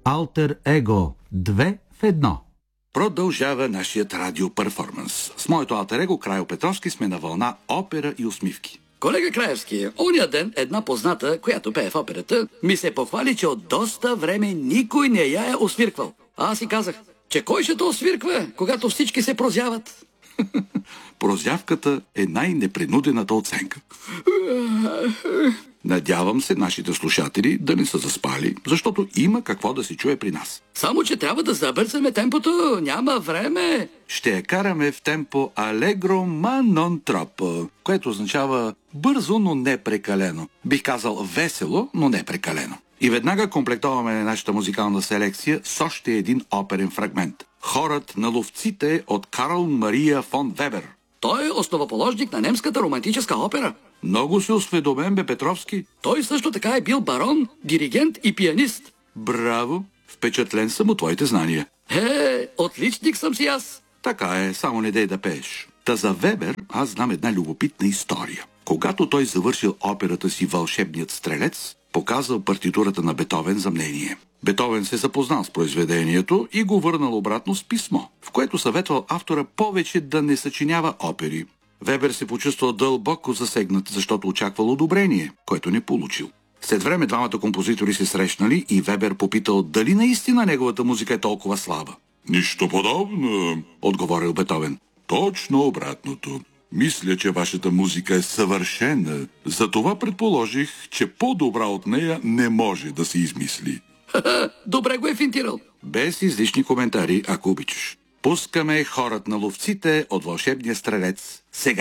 Алтер Его 2 в 1. Продължава нашият радиоперформанс. С моето алтер его Крайо Петровски сме на вълна опера и усмивки. Колега Краевски, ония ден една позната, която пее в операта, ми се похвали, че от доста време никой не я е освирквал. Аз си казах, че кой ще то освирква, когато всички се прозяват? Прозявката е най-непринудената оценка. Надявам се нашите слушатели да не са заспали, защото има какво да се чуе при нас. Само, че трябва да забързаме темпото, няма време. Ще я караме в темпо allegro ma non troppo, което означава бързо, но не прекалено. Бих казал весело, но не прекалено. И веднага комплектоваме нашата музикална селекция с още един оперен фрагмент. Хорът на ловците от Карл Мария фон Вебер. Той е основоположник на немската романтическа опера. Много се осведомен, бе, Петровски. Той също така е бил барон, диригент и пианист. Браво! Впечатлен съм от твоите знания. Отличник съм си аз. Така е, само не дей да пееш. Та за Вебер аз знам една любопитна история. Когато той завършил операта си "Вълшебният стрелец", показал партитурата на Бетовен за мнение. Бетовен се запознал с произведението и го върнал обратно с писмо, в което съветвал автора повече да не съчинява опери. Вебер се почувствал дълбоко засегнат, защото очаквал одобрение, което не получил. След време двамата композитори се срещнали и Вебер попитал дали наистина неговата музика е толкова слаба. Нищо подобно, отговорил Бетовен. Точно обратното. Мисля, че вашата музика е съвършена. Затова предположих, че по-добра от нея не може да се измисли. Добре го е финтирал. Без излишни коментари, ако обичаш. Пускаме хорът на ловците от "Вълшебния стрелец" сега.